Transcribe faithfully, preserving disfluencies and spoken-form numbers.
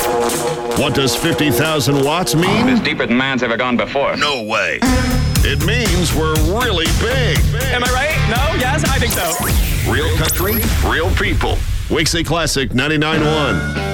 What does fifty thousand watts mean? It's deeper than man's ever gone before. No way. It means we're really big. Am I right? No? Yes? I think so. Real country, real people. Weeksy Classic ninety-nine point one.